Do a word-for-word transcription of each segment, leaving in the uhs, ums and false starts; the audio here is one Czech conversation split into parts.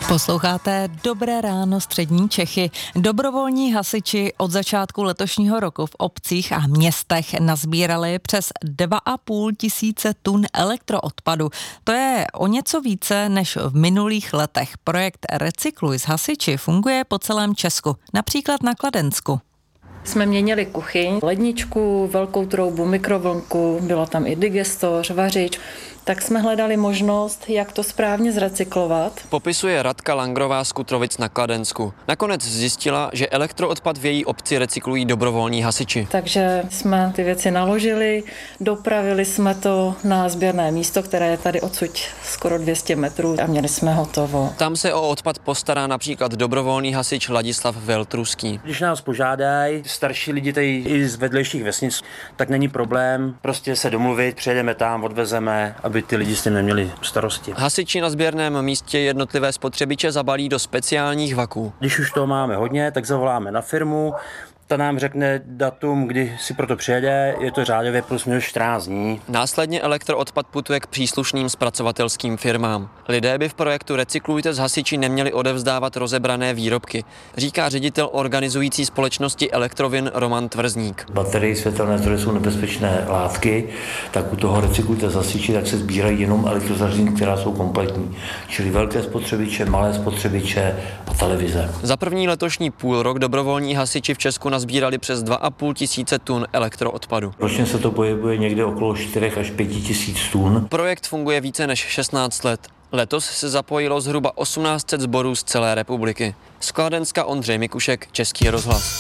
Posloucháte Dobré ráno střední Čechy. Dobrovolní hasiči od začátku letošního roku v obcích a městech nazbírali přes dva a půl tisíce tun elektroodpadu. To je o něco více než v minulých letech. Projekt Recykluj s hasiči funguje po celém Česku, například na Kladensku. Jsme měnili kuchyň, ledničku, velkou troubu, mikrovlnku, byla tam i digestoř, vařič. Tak jsme hledali možnost, jak to správně zrecyklovat. Popisuje Radka Langrová z Kutrovic na Kladensku. Nakonec zjistila, že elektroodpad v její obci recyklují dobrovolní hasiči. Takže jsme ty věci naložili, dopravili jsme to na sběrné místo, které je tady odsud skoro dvě stě metrů a měli jsme hotovo. Tam se o odpad postará například dobrovolný hasič Ladislav Veltruský. Když nás požádají starší lidi tady i z vedlejších vesnic, tak není problém prostě se domluvit, přijedeme tam, odvezeme, aby ty lidi s tím neměli starosti. Hasiči na sběrném místě jednotlivé spotřebiče zabalí do speciálních vaků. Když už toho máme hodně, tak zavoláme na firmu, ta nám řekne datum, kdy si proto přijede, je to řádově plus minus čtrnáct dní. Následně elektroodpad putuje k příslušným zpracovatelským firmám. Lidé by v projektu Recyklujte s hasiči neměli odevzdávat rozebrané výrobky, říká ředitel organizující společnosti Elektrovin Roman Tvrzník. Baterie, světelné zdroje jsou nebezpečné látky, tak u toho Recyklujte s hasiči tak se sbírají jenom elektrozařízení, která jsou kompletní, čili velké spotřebiče, malé spotřebiče a televize. Za první letošní půlrok dobrovolní hasiči v Česku nazbírali přes dva a půl tisíce tun elektroodpadu. Ročně se to pohybuje někde okolo čtyři až pět tisíc tun. Projekt funguje více než šestnáct let. Letos se zapojilo zhruba tisíc osm set sborů z celé republiky. Z Kladenska Ondřej Mikušek, Český rozhlas.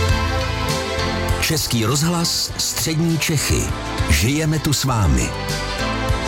Český rozhlas, střední Čechy. Žijeme tu s vámi.